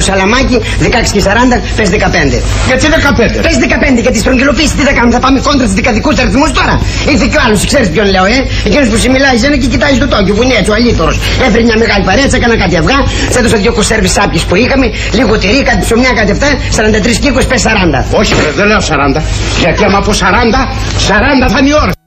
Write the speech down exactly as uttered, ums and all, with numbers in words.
Σαλαμάκι, δεκαέξι και σαράντα, πες δεκαπέντε. Γιατί δεκαπέντε? Πες δεκαπέντε, γιατί στρογγυλοποίηση τι θα κάνουμε, θα πάμε κόντρα στους δικαδικούς αριθμούς τώρα. Ήρθε και ο άλλος, ξέρεις ποιον λέω, ε. Εκείνος που σου μιλάει εσένα και κοιτάζει το Τόκιο, βουνιέτσο, ο αλήθωρος. Έφερε μια μεγάλη παρέτσα, έκανα κάτι αυγά, σε έδωσα δύο κονσέρβες σάπιες που είχαμε, λίγο τυρί, κάτι ψωμιά, κάτι αυτά, σαράντα τρεις κύκους, πες σαράντα. Όχι, δεν λέω σαράντα. Γιατί άμα πω σαράντα, σαράντα θα είναι η ώρα.